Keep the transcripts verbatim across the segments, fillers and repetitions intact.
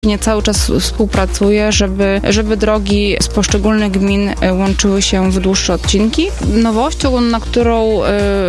Nie cały czas współpracuje, żeby, żeby drogi z poszczególnych gmin łączyły się w dłuższe odcinki. Nowością, na którą y,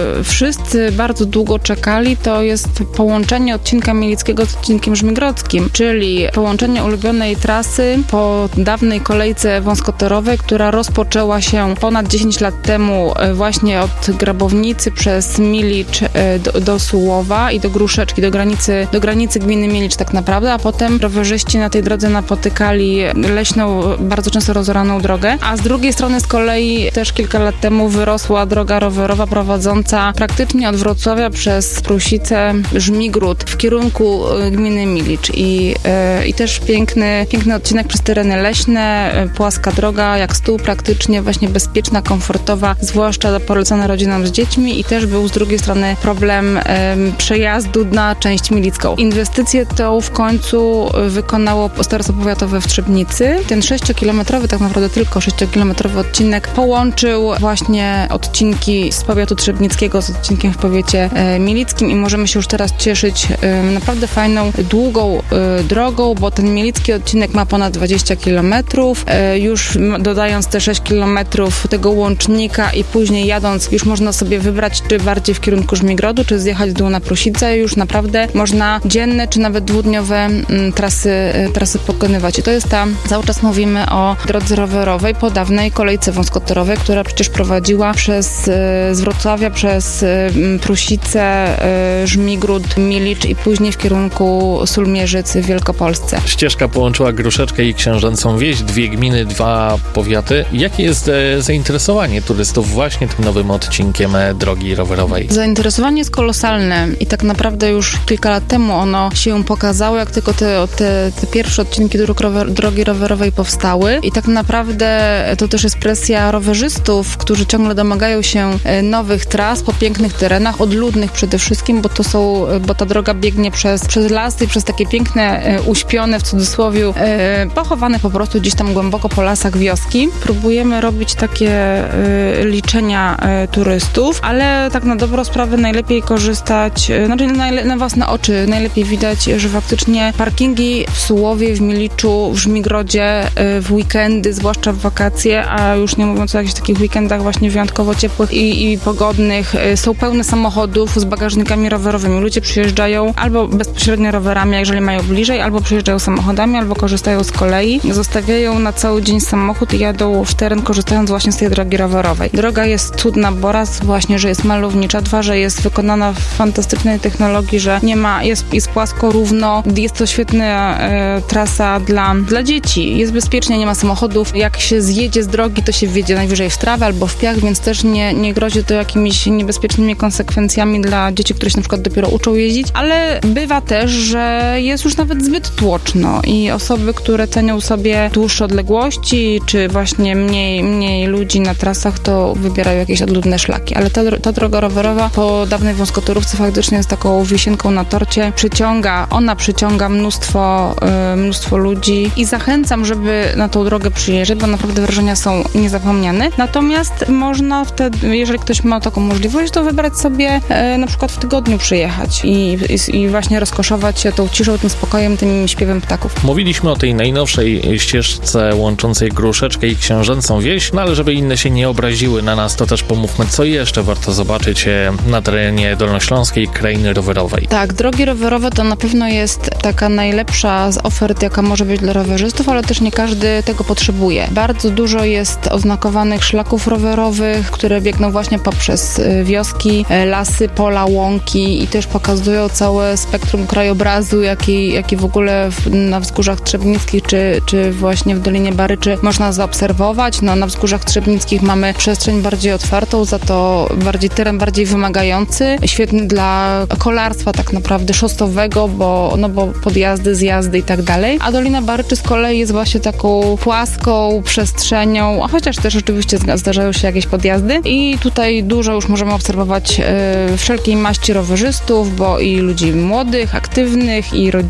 wszyscy bardzo długo czekali, to jest połączenie odcinka mielickiego z odcinkiem żmigrodzkim, czyli połączenie ulubionej trasy po dawnej kolejce wąskotorowej, która rozpoczęła się ponad dziesięć lat temu właśnie od Grabownicy przez Milicz y, do, do Sułowa i do Gruszeczki, do granicy, do granicy gminy Milicz tak naprawdę, a potem rowerzyści na tej drodze napotykali leśną, bardzo często rozoraną drogę, a z drugiej strony z kolei też kilka lat temu wyrosła droga rowerowa prowadząca praktycznie od Wrocławia przez Prusicę, Żmigród w kierunku gminy Milicz i, yy, i też piękny, piękny odcinek przez tereny leśne, płaska droga, jak stół praktycznie, właśnie bezpieczna, komfortowa, zwłaszcza polecana rodzinom z dziećmi i też był z drugiej strony problem yy, przejazdu na część milicką. Inwestycję tą w końcu wykonało Starostwo Powiatowe w Trzebnicy. Ten sześciokilometrowy, tak naprawdę tylko sześciokilometrowy odcinek połączył właśnie odcinki z powiatu trzebnickiego z odcinkiem w powiecie e, milickim i możemy się już teraz cieszyć e, naprawdę fajną, długą e, drogą, bo ten mielicki odcinek ma ponad dwadzieścia kilometrów. E, już dodając te sześć kilometrów tego łącznika i później jadąc, już można sobie wybrać, czy bardziej w kierunku Żmigrodu, czy zjechać w dół na Prusicę. Już naprawdę można dzienne, czy nawet dwudniowe m, trasy trasy pokonywać. I to jest ta, cały czas mówimy o drodze rowerowej po dawnej kolejce wąskotorowej, która przecież prowadziła przez, z Wrocławia przez Prusicę, Żmigród, Milicz i później w kierunku Sulmierzyc w Wielkopolsce. Ścieżka połączyła Gruszeczkę i Książęcą Wieś, dwie gminy, dwa powiaty. Jakie jest zainteresowanie turystów właśnie tym nowym odcinkiem drogi rowerowej? Zainteresowanie jest kolosalne i tak naprawdę już kilka lat temu ono się pokazało, jak tylko te, te Te pierwsze odcinki dróg rower, drogi rowerowej powstały i tak naprawdę to też jest presja rowerzystów, którzy ciągle domagają się nowych tras po pięknych terenach, odludnych przede wszystkim, bo to są, bo ta droga biegnie przez, przez lasy, przez takie piękne, uśpione w cudzysłowie, pochowane po prostu gdzieś tam głęboko po lasach wioski. Próbujemy robić takie liczenia turystów, ale tak na dobrą sprawę najlepiej korzystać, znaczy na, na własne oczy najlepiej widać, że faktycznie parkingi w Sułowie, w Miliczu, w Żmigrodzie, w weekendy, zwłaszcza w wakacje, a już nie mówiąc o jakichś takich weekendach właśnie wyjątkowo ciepłych i, i pogodnych, są pełne samochodów z bagażnikami rowerowymi. Ludzie przyjeżdżają albo bezpośrednio rowerami, jeżeli mają bliżej, albo przyjeżdżają samochodami, albo korzystają z kolei, zostawiają na cały dzień samochód i jadą w teren, korzystając właśnie z tej drogi rowerowej. Droga jest cudna, bo raz właśnie, że jest malownicza, dwa, że jest wykonana w fantastycznej technologii, że nie ma, jest, jest płasko, równo, jest to świetna e, trasa dla, dla dzieci. Jest bezpiecznie, nie ma samochodów. Jak się zjedzie z drogi, to się wjedzie najwyżej w trawę albo w piach, więc też nie, nie grozi to jakimiś niebezpiecznymi konsekwencjami dla dzieci, które się na przykład dopiero uczą jeździć, ale bywa też, że jest już nawet zbyt tłoczno i osoby, które cenią sobie dłuższe odległości, czy właśnie mniej, mniej ludzi na trasach, to wybierają jakieś odludne szlaki. Ale ta, ta droga rowerowa po dawnej wąskotorówce faktycznie jest taką wisienką na torcie. Przyciąga, ona przyciąga mnóstwo, y, mnóstwo ludzi i zachęcam, żeby na tą drogę przyjeżdżać, bo naprawdę wrażenia są niezapomniane. Natomiast można wtedy, jeżeli ktoś ma taką możliwość, to wybrać sobie y, na przykład w tygodniu przyjechać i, i, i właśnie rozkoszować się tą ciszą, tym spokojem, tym śpiewem ptaków. Mówiliśmy o tej najnowszej ścieżce łączącej Gruszeczkę i Książęcą Wieś, no ale żeby inne się nie obraziły na nas, to też pomówmy, co jeszcze warto zobaczyć na terenie dolnośląskiej krainy rowerowej. Tak, drogi rowerowe to na pewno jest taka najlepsza z ofert, jaka może być dla rowerzystów, ale też nie każdy tego potrzebuje. Bardzo dużo jest oznakowanych szlaków rowerowych, które biegną właśnie poprzez wioski, lasy, pola, łąki i też pokazują całe spektrum krajobrazu, jaki, jaki w ogóle w, na wzgórzach trzebnickich, czy, czy właśnie w Dolinie Baryczy można zaobserwować. No, na wzgórzach trzebnickich mamy przestrzeń bardziej otwartą, za to bardziej teren bardziej wymagający, świetny dla kolarstwa tak naprawdę szosowego, bo, no bo podjazdy, zjazdy i tak dalej. A Dolina Baryczy z kolei jest właśnie taką płaską przestrzenią, a chociaż też oczywiście zdarzają się jakieś podjazdy i tutaj dużo już możemy obserwować e, wszelkiej maści rowerzystów, bo i ludzi młodych, aktywnych i rodziny z dziećmi,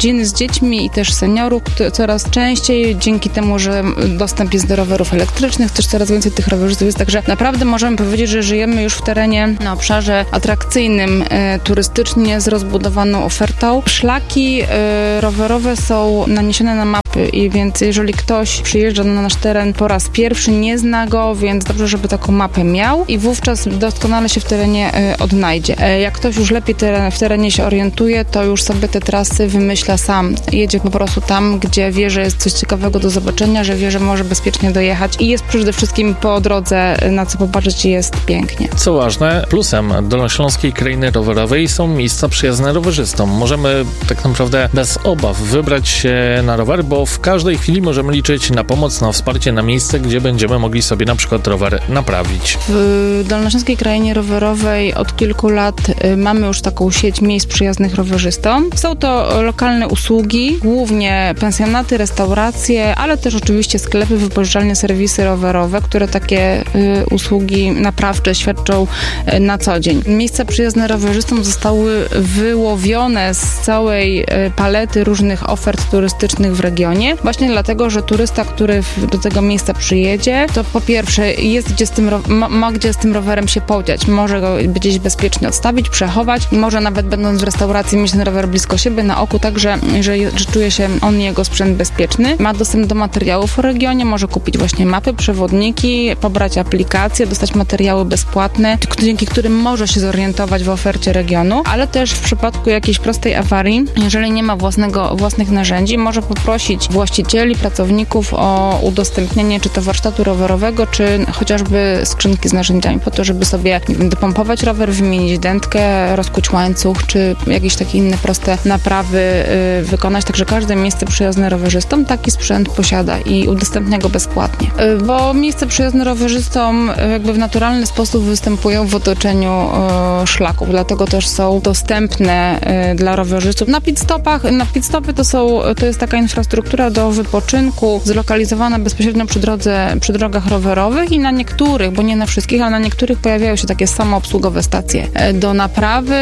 dziećmi i też seniorów coraz częściej, dzięki temu, że dostęp jest do rowerów elektrycznych, też coraz więcej tych rowerzystów jest, także naprawdę możemy powiedzieć, że żyjemy już w terenie na obszarze atrakcyjnym e, turystycznie z rozbudowaną ofertą. Szlaki e, rowerowe są naniesione na mapy i więc jeżeli ktoś przyjeżdża na nasz teren po raz pierwszy, nie zna go, więc dobrze, żeby taką mapę miał i wówczas doskonale się w terenie e, odnajdzie. E, jak ktoś już lepiej teren, w terenie się orientuje, to już sobie te trasy wymyśla sam. Jedzie po prostu tam, gdzie wie, że jest coś ciekawego do zobaczenia, że wie, że może bezpiecznie dojechać i jest przede wszystkim po drodze na co popatrzeć i jest pięknie. Co ważne, plusem Dolnośląskiej Krainy Rowerowej są miejsca przyjazne rowerzystom. Możemy tak naprawdę bez obaw wybrać się na rower, bo w każdej chwili możemy liczyć na pomoc, na wsparcie, na miejsce, gdzie będziemy mogli sobie na przykład rower naprawić. W Dolnośląskiej Krainie Rowerowej od kilku lat y, mamy już taką sieć miejsc przyjaznych rowerzystom. Są to lokalne usługi, głównie pensjonaty, restauracje, ale też oczywiście sklepy, wypożyczalnie, serwisy rowerowe, które takie y, usługi naprawcze świadczą y, na co dzień. Miejsca przyjazne rowerzystom zostały wyłowione z całej y, palety różnych ofert turystycznych w regionie, właśnie dlatego, że turysta, który w, do tego miejsca przyjedzie, to po pierwsze jest gdzie z tym, ma, ma gdzie z tym rowerem się podziać, może go gdzieś bezpiecznie odstawić, przechować, może nawet będąc w restauracji mieć ten rower blisko siebie, na oku, tak, że, że, że czuje się on i jego sprzęt bezpieczny. Ma dostęp do materiałów o regionie, może kupić właśnie mapy, przewodniki, pobrać aplikacje, dostać materiały bezpłatne, dzięki którym może się zorientować w ofercie regionu, ale też w przypadku jakiejś prostej awarii, jeżeli nie ma własnego, własnych narzędzi, może poprosić właścicieli, pracowników o udostępnienie czy to warsztatu rowerowego, czy chociażby skrzynki z narzędziami po to, żeby sobie nie wiem, dopompować rower, wymienić dętkę, rozkuć łańcuch, czy jakieś takie inne proste naprawy y, wykonać. Także każde miejsce przyjazne rowerzystom taki sprzęt posiada i udostępnia go bezpłatnie. Y, bo miejsce przyjazne rowerzystom y, jakby w naturalny sposób występują w otoczeniu y, szlaków, dlatego też są dostępne y, dla rowerzystów. Na pit-stopach, na pit-stopy to są, to jest taka infrastruktura do wypoczynku zlokalizowana bezpośrednio przy drodze, przy drogach rowerowych i na niektórych, bo nie na wszystkich, ale na niektórych pojawiają się takie samoobsługowe stacje y, do naprawy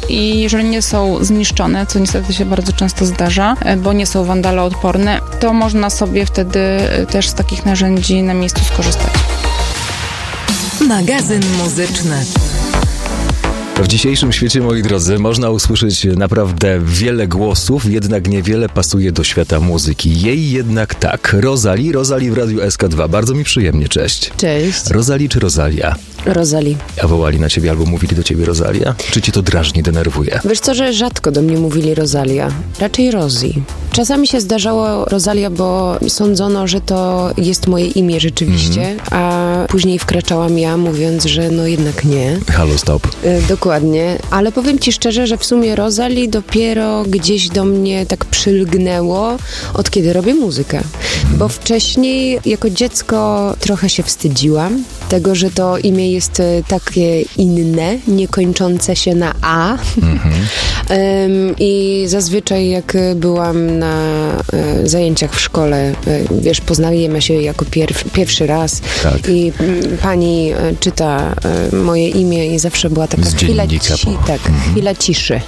i jeżeli nie są zniszczone, co niestety się bardzo często zdarza, y, bo nie są wandaloodporne, to można sobie wtedy y, też z takich narzędzi na miejscu skorzystać. Magazyn muzyczny. W dzisiejszym świecie, moi drodzy, można usłyszeć naprawdę wiele głosów, jednak niewiele pasuje do świata muzyki. Jej jednak tak. Rosalie, Rosalie w Radiu S K dwa. Bardzo mi przyjemnie, cześć. Cześć. Rosalie czy Rosalia? Rosalie. A wołali na ciebie albo mówili do ciebie Rosalia? Czy cię to drażni, denerwuje? Wiesz co, że rzadko do mnie mówili Rosalia. Raczej Rosie. Czasami się zdarzało Rosalia, bo sądzono, że to jest moje imię rzeczywiście, mm-hmm. a później wkraczałam ja, mówiąc, że no jednak nie. Halo, stop. Y, dokładnie. Ale powiem ci szczerze, że w sumie Rosalie dopiero gdzieś do mnie tak przylgnęło, od kiedy robię muzykę. Mm. Bo wcześniej jako dziecko trochę się wstydziłam tego, że to imię jest takie inne, nie kończące się na A. Mm-hmm. um, I zazwyczaj jak byłam na y, zajęciach w szkole, y, wiesz, poznajemy się jako pierw, pierwszy raz tak. i y, pani y, czyta y, moje imię i zawsze była taka chwila, ci, tak, mm-hmm. chwila ciszy.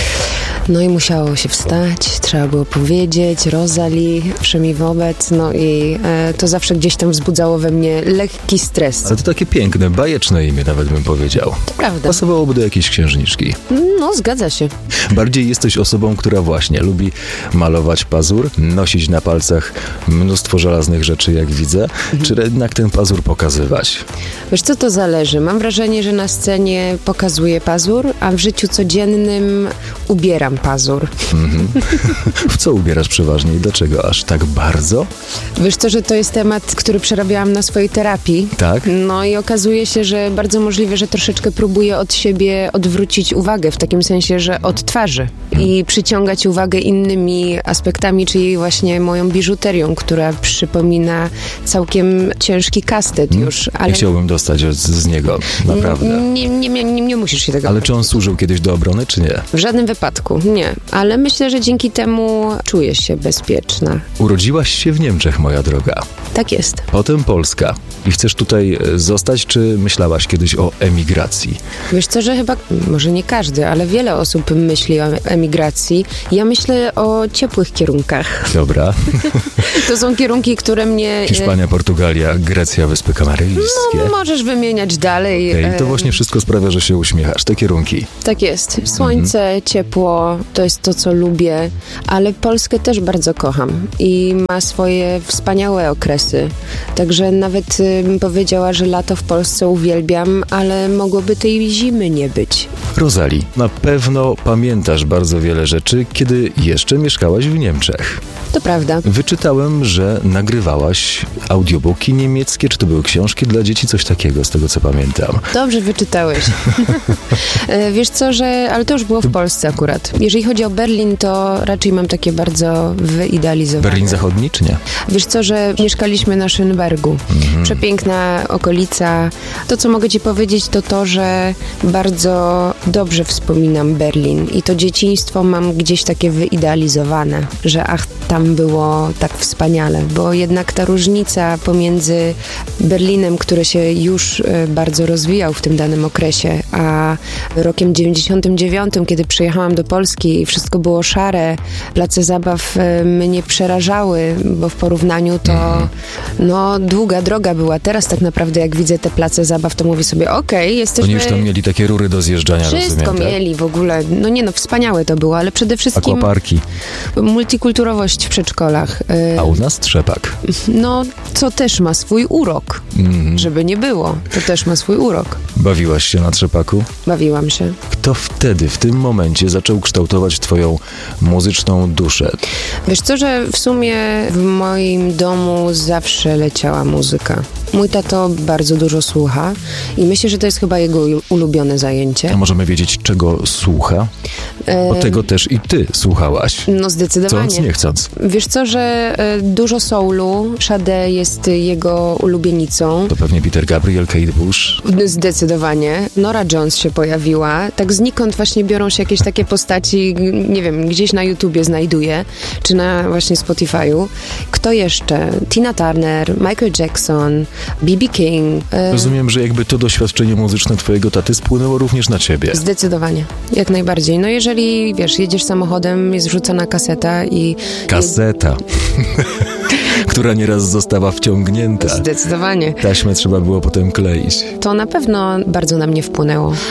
No i musiało się wstać, trzeba było powiedzieć Rosalie, wszemi wobec, no i e, to zawsze gdzieś tam wzbudzało we mnie lekki stres. Ale to takie piękne, bajeczne imię nawet bym powiedział. To prawda. Pasowałoby do jakiejś księżniczki. No, zgadza się. Bardziej jesteś osobą, która właśnie lubi malować pazur, nosić na palcach mnóstwo żelaznych rzeczy, jak widzę, mhm. czy jednak ten pazur pokazywać? Wiesz co, to zależy. Mam wrażenie, że na scenie pokazuję pazur, a w życiu codziennym ubieram pazur. Mhm. W co ubierasz przeważnie i dlaczego aż tak bardzo? Wiesz co, że to jest temat, który przerabiałam na swojej terapii. Tak? No i okazuje się, że bardzo możliwe, że troszeczkę próbuję od siebie odwrócić uwagę, w takim sensie, że od twarzy i przyciągać uwagę innymi aspektami, czyli właśnie moją biżuterią, która przypomina całkiem ciężki kastet hmm. już. Ale... Nie chciałbym dostać z, z niego, naprawdę. Nie, nie, nie, nie, nie musisz się tego... Ale czy on służył kiedyś do obrony, czy nie? W żadnym wypadku. Nie, ale myślę, że dzięki temu czuję się bezpieczna. Urodziłaś się w Niemczech, moja droga. Tak jest. Potem Polska. I chcesz tutaj zostać, czy myślałaś kiedyś o emigracji? Wiesz co, że chyba, może nie każdy, ale wiele osób myśli o emigracji. Ja myślę o ciepłych kierunkach. Dobra. To są kierunki, które mnie... Hiszpania, Portugalia, Grecja, Wyspy Kanaryjskie. No, możesz wymieniać dalej. Okay, to właśnie wszystko sprawia, że się uśmiechasz. Te kierunki. Tak jest. Słońce, mhm. ciepło, to jest to, co lubię, ale Polskę też bardzo kocham i ma swoje wspaniałe okresy. Także nawet bym powiedziała, że lato w Polsce uwielbiam, ale mogłoby tej zimy nie być. Rosalie, na pewno pamiętasz bardzo wiele rzeczy, kiedy jeszcze mieszkałaś w Niemczech. To prawda. Wyczytałem, że nagrywałaś audiobooki niemieckie, czy to były książki dla dzieci, coś takiego, z tego co pamiętam. Dobrze wyczytałeś. Wiesz co, że... Ale to już było w Polsce akurat. Jeżeli chodzi o Berlin, to raczej mam takie bardzo wyidealizowane. Berlin Zachodni, czy nie? Wiesz co, że mieszkaliśmy na Schönbergu. Mhm. Przepiękna okolica. To, co mogę ci powiedzieć, to to, że bardzo dobrze wspominam Berlin i to dzieciństwo mam gdzieś takie wyidealizowane, że ach, tam było tak wspaniale, bo jednak ta różnica pomiędzy Berlinem, który się już bardzo rozwijał w tym danym okresie, a rokiem dziewięćdziesiątym dziewiątym, kiedy przyjechałam do Polski i wszystko było szare, place zabaw mnie przerażały, bo w porównaniu to no długa droga była. Teraz tak naprawdę jak widzę te place zabaw, to mówię sobie, okej, okay, jesteśmy... Oni już tam mieli takie rury do zjeżdżania, Wszystko rozumiem, tak? mieli w ogóle. No nie no, wspaniałe to było, ale przede wszystkim... Akwaparki. Multikulturowość w przedszkolach. A u nas trzepak. No, co też ma swój urok. Mm. Żeby nie było. To też ma swój urok. Bawiłaś się na trzepaku? Bawiłam się. Kto wtedy, w tym momencie zaczął kształtować twoją muzyczną duszę? Wiesz co, że w sumie w moim domu zawsze leciała muzyka. Mój tato bardzo dużo słucha i myślę, że to jest chyba jego ulubione zajęcie. A możemy wiedzieć, czego słucha? Bo e... tego też i ty słuchałaś. No zdecydowanie. Chcąc, nie chcąc. Wiesz co, że dużo soulu, Sade jest jego ulubienicą. To pewnie Peter Gabriel, Kate Bush. Zdecydowanie. Nora Jones się pojawiła. Tak znikąd właśnie biorą się jakieś takie postaci, nie wiem, gdzieś na YouTubie znajduję, czy na właśnie Spotify'u. Kto jeszcze? Tina Turner, Michael Jackson, B B King. Rozumiem, że jakby to doświadczenie muzyczne twojego taty spłynęło również na ciebie. Zdecydowanie. Jak najbardziej. No jeżeli, wiesz, jedziesz samochodem, jest wrzucana kaseta i... Kaseta. Która nieraz została wciągnięta. Zdecydowanie. Taśmę trzeba było potem kleić. To na pewno bardzo na mnie wpłynęło.